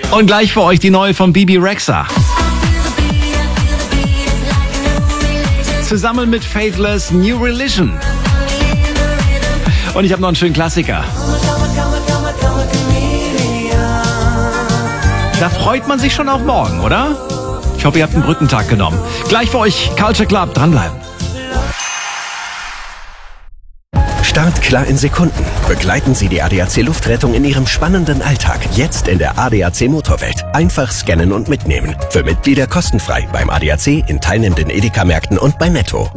Und gleich für euch die neue von Bebe Rexha. Zusammen mit Faithless, New Religion. Und ich habe noch einen schönen Klassiker. Da freut man sich schon auf morgen, oder? Ich hoffe, ihr habt einen Brückentag genommen. Gleich für euch Culture Club, dranbleiben. Startklar in Sekunden. Begleiten Sie die ADAC Luftrettung in Ihrem spannenden Alltag. Jetzt in der ADAC Motorwelt. Einfach scannen und mitnehmen. Für Mitglieder kostenfrei beim ADAC, in teilnehmenden Edeka-Märkten und bei Netto.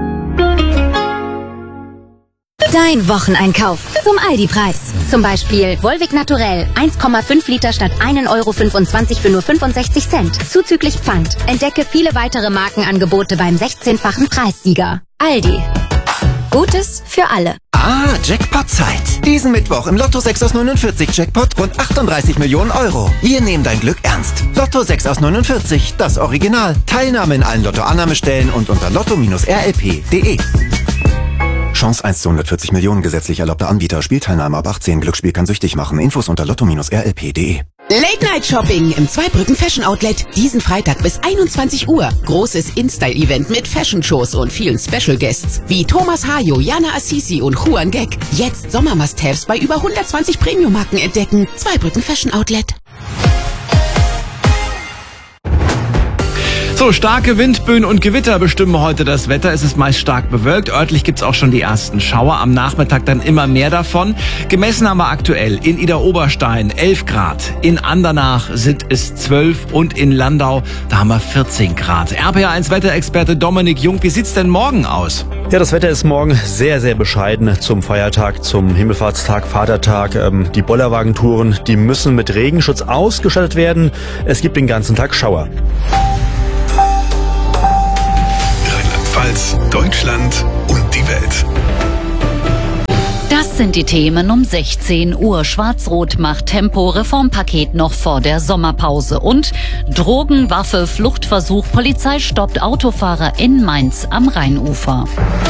Dein Wocheneinkauf zum Aldi-Preis. Zum Beispiel Volvic Naturell 1,5 Liter statt 1,25 Euro für nur 65 Cent. Zuzüglich Pfand. Entdecke viele weitere Markenangebote beim 16-fachen Preissieger. Aldi. Gutes für alle. Jackpot-Zeit. Diesen Mittwoch im Lotto 6 aus 49 Jackpot rund 38 Millionen Euro. Wir nehmen dein Glück ernst. Lotto 6 aus 49, das Original. Teilnahme in allen Lotto-Annahmestellen und unter lotto-rlp.de. Chance 1 zu 140 Millionen, gesetzlich erlaubter Anbieter. Spielteilnahme ab 18. Glücksspiel kann süchtig machen. Infos unter lotto-rlp.de. Late-Night-Shopping im Zweibrücken Fashion Outlet. Diesen Freitag bis 21 Uhr. Großes In-Style-Event mit Fashion-Shows und vielen Special Guests wie Thomas Hayo, Jana Assisi und Juan Gek. Jetzt Sommer-Must-Haves bei über 120 Premium-Marken entdecken. Zweibrücken Fashion Outlet. So, starke Windböen und Gewitter bestimmen heute das Wetter. Es ist meist stark bewölkt. Örtlich gibt's auch schon die ersten Schauer. Am Nachmittag dann immer mehr davon. Gemessen haben wir aktuell in Idar-Oberstein 11 Grad. In Andernach sind es 12 und in Landau, da haben wir 14 Grad. RPA1 Wetterexperte Dominik Jung, wie sieht's denn morgen aus? Ja, das Wetter ist morgen sehr, sehr bescheiden zum Feiertag, zum Himmelfahrtstag, Vatertag. Die Bollerwagentouren, die müssen mit Regenschutz ausgestattet werden. Es gibt den ganzen Tag Schauer. Deutschland und die Welt. Das sind die Themen um 16 Uhr. Schwarz-Rot macht Tempo, Reformpaket noch vor der Sommerpause. Und Drogen, Waffe, Fluchtversuch, Polizei stoppt Autofahrer in Mainz am Rheinufer.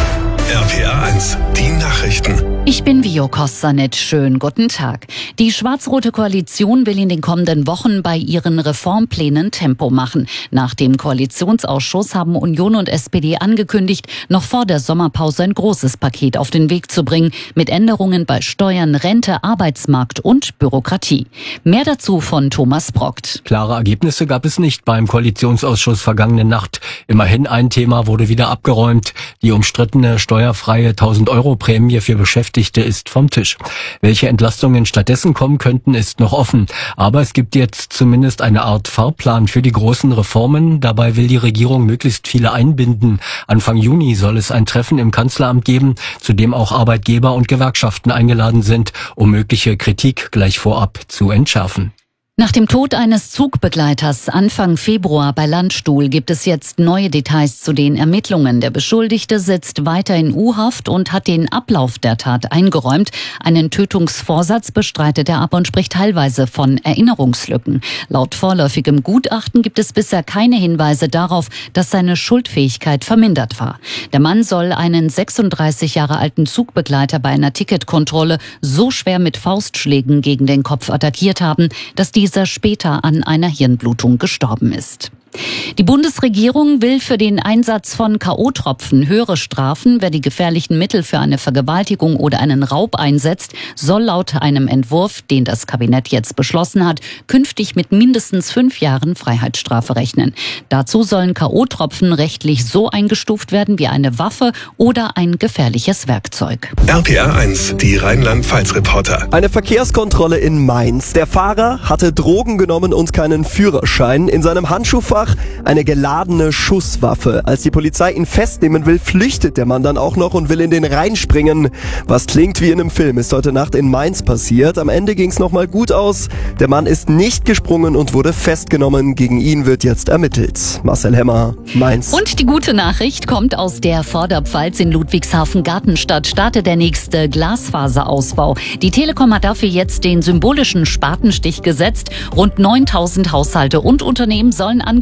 RPA1, die Nachrichten. Ich bin Vio Kostanet. Schönen guten Tag. Die schwarz-rote Koalition will in den kommenden Wochen bei ihren Reformplänen Tempo machen. Nach dem Koalitionsausschuss haben Union und SPD angekündigt, noch vor der Sommerpause ein großes Paket auf den Weg zu bringen, mit Änderungen bei Steuern, Rente, Arbeitsmarkt und Bürokratie. Mehr dazu von Thomas Brockt. Klare Ergebnisse gab es nicht beim Koalitionsausschuss vergangene Nacht. Immerhin ein Thema wurde wieder abgeräumt. Die umstrittene steuerfreie 1.000-Euro-Prämie für Beschäftigte ist vom Tisch. Welche Entlastungen stattdessen kommen könnten, ist noch offen. Aber es gibt jetzt zumindest eine Art Fahrplan für die großen Reformen. Dabei will die Regierung möglichst viele einbinden. Anfang Juni soll es ein Treffen im Kanzleramt geben, zu dem auch Arbeitgeber und Gewerkschaften eingeladen sind, um mögliche Kritik gleich vorab zu entschärfen. Nach dem Tod eines Zugbegleiters Anfang Februar bei Landstuhl gibt es jetzt neue Details zu den Ermittlungen. Der Beschuldigte sitzt weiter in U-Haft und hat den Ablauf der Tat eingeräumt. Einen Tötungsvorsatz bestreitet er ab und spricht teilweise von Erinnerungslücken. Laut vorläufigem Gutachten gibt es bisher keine Hinweise darauf, dass seine Schuldfähigkeit vermindert war. Der Mann soll einen 36 Jahre alten Zugbegleiter bei einer Ticketkontrolle so schwer mit Faustschlägen gegen den Kopf attackiert haben, dass dieser später an einer Hirnblutung gestorben ist. Die Bundesregierung will für den Einsatz von K.O.-Tropfen höhere Strafen. Wer die gefährlichen Mittel für eine Vergewaltigung oder einen Raub einsetzt, soll laut einem Entwurf, den das Kabinett jetzt beschlossen hat, künftig mit mindestens 5 Jahren Freiheitsstrafe rechnen. Dazu sollen K.O.-Tropfen rechtlich so eingestuft werden wie eine Waffe oder ein gefährliches Werkzeug. RPA1, die Rheinland-Pfalz-Reporter. Eine Verkehrskontrolle in Mainz. Der Fahrer hatte Drogen genommen und keinen Führerschein. In seinem Handschuhfach eine geladene Schusswaffe. Als die Polizei ihn festnehmen will, flüchtet der Mann dann auch noch und will in den Rhein springen. Was klingt wie in einem Film, ist heute Nacht in Mainz passiert. Am Ende ging es nochmal gut aus. Der Mann ist nicht gesprungen und wurde festgenommen. Gegen ihn wird jetzt ermittelt. Marcel Hemmer, Mainz. Und die gute Nachricht kommt aus der Vorderpfalz. In Ludwigshafen-Gartenstadt startet der nächste Glasfaserausbau. Die Telekom hat dafür jetzt den symbolischen Spatenstich gesetzt. Rund 9.000 Haushalte und Unternehmen sollen angeschlossen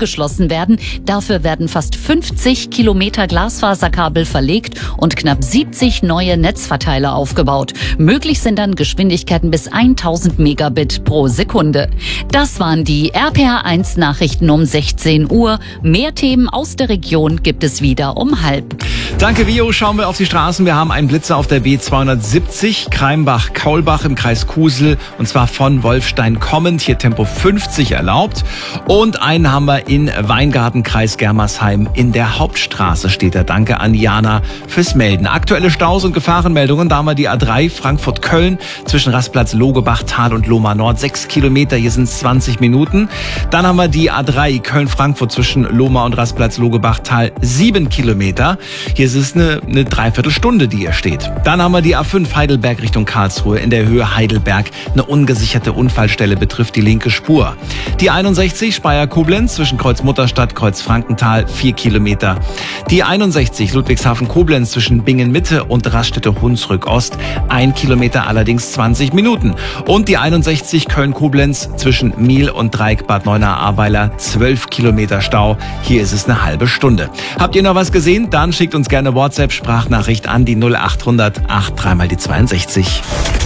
angeschlossen werden. Dafür werden fast 50 Kilometer Glasfaserkabel verlegt und knapp 70 neue Netzverteiler aufgebaut. Möglich sind dann Geschwindigkeiten bis 1000 Megabit pro Sekunde. Das waren die RPA1 Nachrichten um 16 Uhr. Mehr Themen aus der Region gibt es wieder um 12:30. Danke, Vio. Schauen wir auf die Straßen. Wir haben einen Blitzer auf der B270, Kreimbach-Kaulbach im Kreis Kusel, und zwar von Wolfstein kommend. Hier Tempo 50 erlaubt. Und einen haben wir in Weingarten, Kreis Germersheim. In der Hauptstraße steht er. Danke an Jana fürs Melden. Aktuelle Staus und Gefahrenmeldungen. Da haben wir die A3 Frankfurt-Köln zwischen Rastplatz Logebach-Tal und Lohmar Nord. 6 Kilometer, hier sind es 20 Minuten. Dann haben wir die A3 Köln-Frankfurt zwischen Lohmar und Rastplatz Logebach-Tal. 7 Kilometer. Hier ist es eine Dreiviertelstunde, die hier steht. Dann haben wir die A5 Heidelberg Richtung Karlsruhe in der Höhe Heidelberg. Eine ungesicherte Unfallstelle betrifft die linke Spur. Die 61 Speyer-Koblenz zwischen Kreuz-Mutterstadt, Kreuz-Frankenthal, 4 Kilometer. Die 61 Ludwigshafen-Koblenz zwischen Bingen-Mitte und Raststätte-Hunsrück-Ost, 1 Kilometer, allerdings 20 Minuten. Und die 61 Köln-Koblenz zwischen Miel und Dreieck Bad Neuenahr-Ahrweiler, 12 Kilometer Stau. Hier ist es eine halbe Stunde. Habt ihr noch was gesehen? Dann schickt uns gerne WhatsApp-Sprachnachricht an die 0800 83 mal die 62.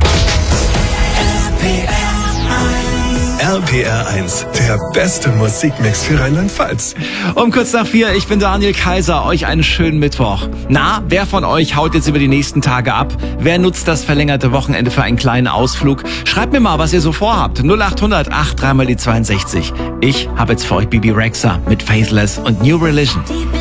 RPR1, der beste Musikmix für Rheinland-Pfalz. Um kurz nach 4, ich bin Daniel Kaiser, euch einen schönen Mittwoch. Na, wer von euch haut jetzt über die nächsten Tage ab? Wer nutzt das verlängerte Wochenende für einen kleinen Ausflug? Schreibt mir mal, was ihr so vorhabt. 0800 83 mal die 62. Ich habe jetzt für euch Bibi Rexha mit Faithless und New Religion.